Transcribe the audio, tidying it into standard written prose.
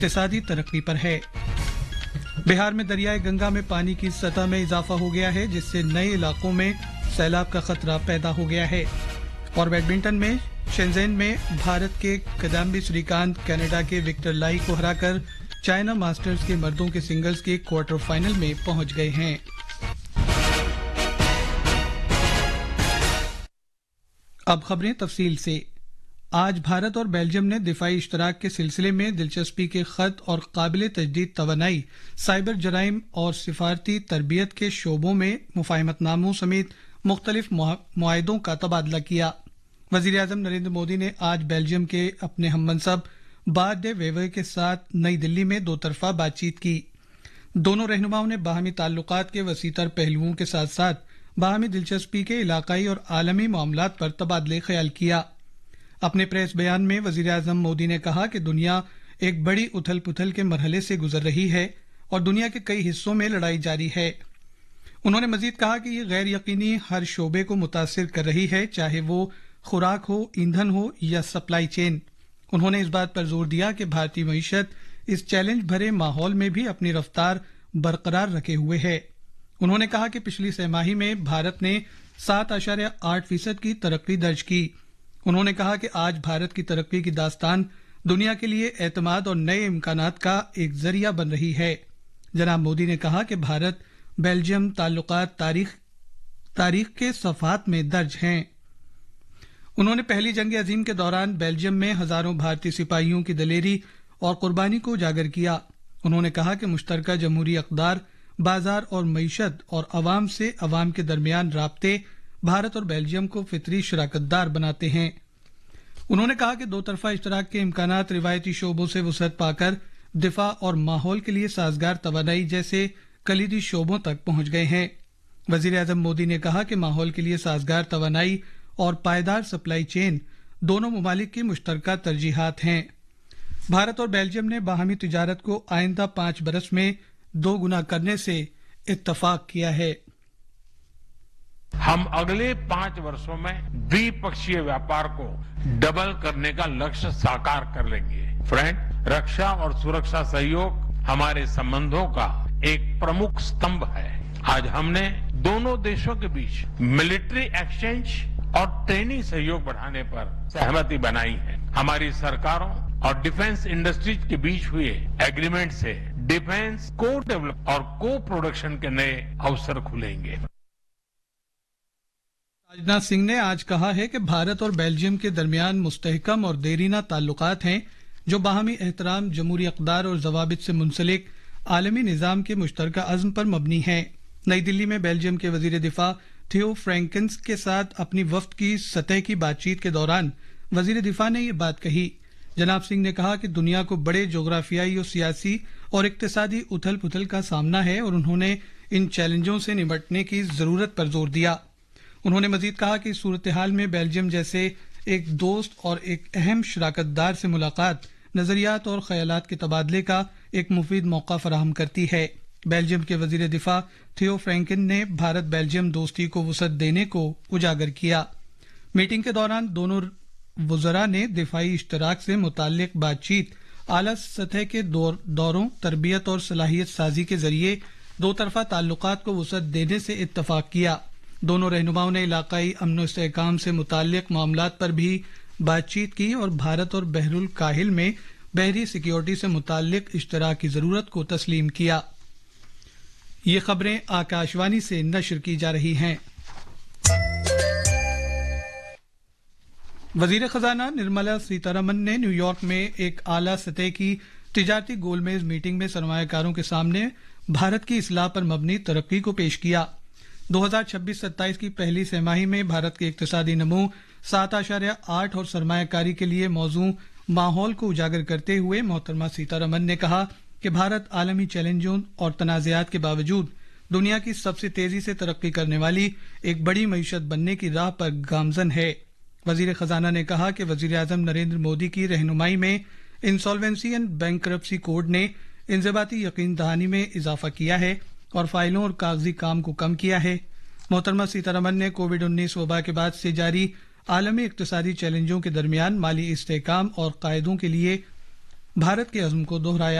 इक्तिसादी तरक्की पर है। बिहार में दरियाए गंगा में पानी की सतह में इजाफा हो गया है, जिससे नए इलाकों में सैलाब का खतरा पैदा हो गया है। और बैडमिंटन में शेंजेन में भारत के किदाम्बी श्रीकांत कनाडा के विक्टर लाई को हराकर चाइना मास्टर्स के मर्दों के सिंगल्स के क्वार्टर फाइनल में पहुंच गए हैं। अब खबरें तफसील से। आज भारत और बेल्जियम ने दिफाई इश्तराक के सिलसिले में दिलचस्पी के खत और काबिल तजदीद तवानाई, साइबर जराइम और सिफारती तरबियत के शोबों में मुफाहमतनामों समेत मुख्तलिफ मुआहिदों का तबादला किया। वजीर आजम नरेंद्र मोदी ने आज बेल्जियम के अपने हममनसब बार डे वेवे के साथ नई दिल्ली में दो तरफा बातचीत की। दोनों रहनुमाओं ने बाहमी ताल्लुकात के वसीतर पहलुओं के साथ साथ बाहमी दिलचस्पी के इलाकाई और आलमी मामलात पर तबादले ख्याल किया। अपने प्रेस बयान में वजीर आजम मोदी ने कहा कि दुनिया एक बड़ी उथल पुथल के मरहले से गुजर रही है और दुनिया के कई हिस्सों में लड़ाई जारी है। उन्होंने मजीद कहा कि ये गैर यकीनी हर शोबे को मुतासिर कर रही है, चाहे वो खुराक हो, ईंधन हो या सप्लाई चेन। उन्होंने इस बात पर जोर दिया कि भारतीय मईशत इस चैलेंज भरे माहौल में भी अपनी रफ्तार बरकरार रखे हुए है। उन्होंने कहा कि पिछली छमाही में भारत ने 7.8% की तरक्की दर्ज की। उन्होंने कहा कि आज भारत की तरक्की की दास्तान दुनिया के लिए एतमाद और नए इम्कानात का एक जरिया बन रही है। जनाब मोदी ने कहा कि भारत बेल्जियम ताल्लुकात तारीख के सफ़हात में दर्ज हैं। उन्होंने पहली जंग अजीम के दौरान बेल्जियम में हजारों भारतीय सिपाहियों की दलेरी और कुर्बानी को उजागर किया। उन्होंने कहा कि मुश्तरका जमहूरी अक़दार, बाजार और मईशत और अवाम से अवाम के दरमियान राब्ते भारत और बेल्जियम को फितरी शराकतदार बनाते हैं। उन्होंने कहा कि दो तरफा इश्तराक के इम्कानात रिवायती शोबों से वसअत पाकर दिफा और माहौल के लिए साजगार तवानाई जैसे कलीदी शोबों तक पहुंच गए हैं। वजीर आजम मोदी ने कहा कि माहौल के लिए साजगार तवानाई और पायदार सप्लाई चेन दोनों मुमालिक की मुश्तरका तरजीहात हैं। भारत और बेल्जियम ने बाहमी तिजारत को आइंदा 5 बरस में 2 गुना करने से इत्तफाक किया है। हम अगले 5 वर्षों में द्विपक्षीय व्यापार को डबल करने का लक्ष्य साकार कर लेंगे। फ्रेंड, रक्षा और सुरक्षा सहयोग हमारे संबंधों का एक प्रमुख स्तंभ है। आज हमने दोनों देशों के बीच मिलिट्री एक्सचेंज और ट्रेनिंग सहयोग बढ़ाने पर सहमति बनाई है। हमारी सरकारों और डिफेंस इंडस्ट्रीज के बीच हुए एग्रीमेंट से डिफेंस को डेवलप और को प्रोडक्शन के नए अवसर खुलेंगे। राजनाथ सिंह ने आज कहा है कि भारत और बेल्जियम के दरमियान मुस्तहकम और देरीना ताल्लुकात हैं, जो बाहमी एहतराम, जमहूरी अक़दार और जवाबित से मुंसलिक आलमी निज़ाम के मुश्तरका अज़्म पर मबनी है। नई दिल्ली में बेल्जियम के वजीर दिफा थियो फ्रैंकेंस के साथ अपनी वफ्द की सतह की बातचीत के दौरान वजीर दिफा ने ये बात कही। जनाब सिंह ने कहा कि दुनिया को बड़े जोग्राफियाई और सियासी और इक्तिसादी उथल पुथल का सामना है और उन्होंने इन चैलेंजों से निपटने की जरूरत पर जोर दिया। उन्होंने मजीद कहा कि इस सूरत हाल में बेल्जियम जैसे एक दोस्त और एक अहम शराकतदार से मुलाकात नजरियात और ख्यालात के तबादले का एक मुफीद मौका फराहम करती है। बेल्जियम के वजीर दिफा थियो फ्रैंकेन ने भारत बेल्जियम दोस्ती को वसअत देने को उजागर किया। मीटिंग के दौरान दोनों वज़रा ने दिफाई इश्तराक से मुताल्लिक बातचीत, आला सतह के दौरों, तरबियत और सलाहियत साजी के जरिए दो तरफा ताल्लुकात को वसअत देने से इत्तफाक किया। दोनों रहनुमाओं ने इलाकाई अमन व इस्तेहकाम से मुताल्लिक मामलात पर भी बातचीत की और भारत और बहरुल काहिल में बहरी सिक्योरिटी से मुताल्लिक इश्तराक की जरूरत को तस्लीम किया। ये खबरें आकाशवाणी से नशर की जा रही हैं। वजीर खजाना निर्मला सीतारमन ने न्यूयॉर्क में एक आला सतह की तिजारती गोलमेज मीटिंग में सरमायाकारों के सामने भारत की इस्लाह पर मबनी तरक्की को पेश किया। 2026-27 की पहली छमाही में भारत के इक्तिसादी नमू 7.8 और सरमायाकारी के लिए मौजू माहौल को उजागर करते हुए मोहतरमा सीतारमन ने कहा कि भारत आलमी चैलेंजों और तनाज़ात के बावजूद दुनिया की सबसे तेजी से तरक्की करने वाली एक बड़ी मईशत बनने की राह पर गामजन है। वजीर खजाना ने कहा कि वजीर आजम नरेंद्र मोदी की रहनुमाई में इंसॉल्वेंसी एंड बैंकरप्सी कोड ने इंज़बाती यकीन दहानी में इजाफा किया है और फाइलों और कागजी काम को कम किया है। मोहतरमा सीतारमन ने कोविड-19 वबा के बाद से जारी आलमी इक्तिसादी चैलेंजों के दरमियान माली इस्तेहकाम और कायदों के लिए भारत के अज़्म को दोहराया।